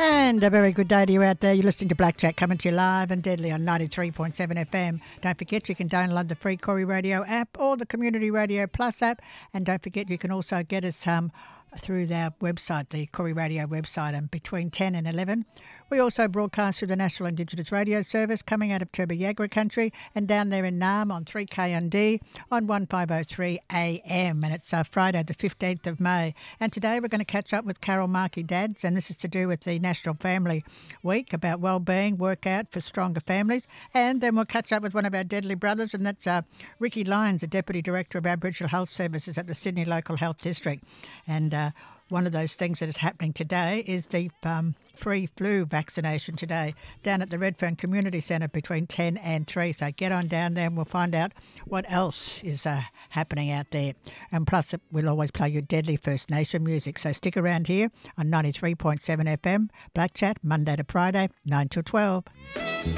And a very good day to you out there. You're listening to Black Chat coming to you live and deadly on 93.7 FM. Don't forget you can download the free Corrie Radio app or the Community Radio Plus app. And don't forget you can also get us through our website, the Corrie Radio website, and between 10 and 11. We also broadcast through the National Indigenous Radio Service coming out of Turbo-Yagra country and down there in Naarm on 3KND on 1503 AM. And it's Friday the 15th of May. And today we're going to catch up with Carol Markey Dadds, and this is to do with the National Family Week about wellbeing, workout for stronger families. And then we'll catch up with one of our deadly brothers, and that's Ricky Lyons, the Deputy Director of Aboriginal Health Services at the Sydney Local Health District. And one of those things that is happening today is the free flu vaccination today down at the Redfern Community Centre between 10 and 3. So get on down there and we'll find out what else is happening out there. And plus, we'll always play your deadly First Nation music. So stick around here on 93.7 FM, Black Chat, Monday to Friday, 9 till 12.